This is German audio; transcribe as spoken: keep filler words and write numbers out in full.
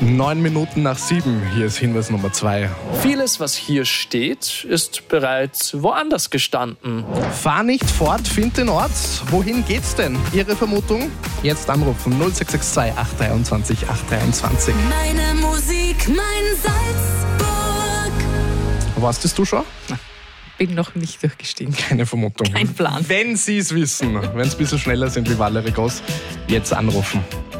Neun Minuten nach sieben, hier ist Hinweis Nummer zwei. Vieles, was hier steht, ist bereits woanders gestanden. Fahr nicht fort, find den Ort. Wohin geht's denn? Ihre Vermutung? Jetzt anrufen null sechs sechs zwei acht drei zwei acht drei zwei. Meine Musik, mein Salzburg. Warst du schon? Bin noch nicht durchgestiegen. Keine Vermutung. Kein Plan. Wenn Sie es wissen, wenn es ein bisschen schneller sind wie Valerie Goss, jetzt anrufen.